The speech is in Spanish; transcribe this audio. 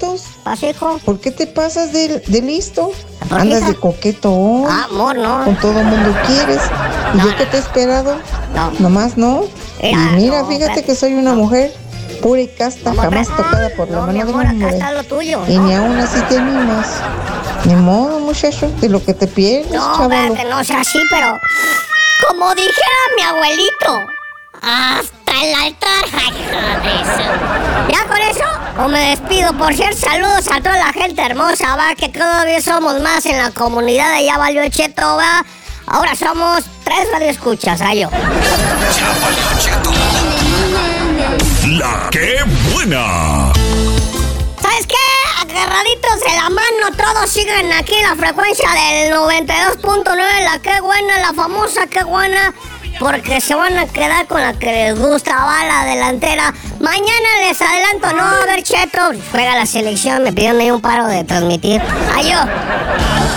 besitos. Pasico. ¿Por qué te pasas de listo? ¿Por qué, Andas hija? de coqueto. Amor, no. Con todo mundo quieres. ¿Y No, yo qué te he esperado? No. Nomás no. Y mira, no, fíjate espérate. que soy una mujer pura y casta, Amor, jamás tocada por la no, mi mano de amor, un acá hombre. está lo tuyo. Y No. ni aún así te animas. Ni modo, muchacho, de lo que te pierdes, No, chavalo. espérate, no sea así, pero como dijera mi abuelito, hasta el altar, hija de eso. ¿Ya con eso? O me despido. Por cierto, saludos a toda la gente hermosa, va, que todavía somos más en la comunidad de Ya Valió Cheto, va. Ahora somos 3 radioescuchas, yo. Ya Valió Cheto. La que buena. ¿Sabes qué? Agarraditos de la mano, todos siguen aquí en la frecuencia del 92.9, la que buena, la famosa que buena, porque se van a quedar con la que les gusta, va, la delantera. Mañana les adelanto, no, a ver, Cheto, juega la selección, me pidieron ahí un paro de transmitir. Yo.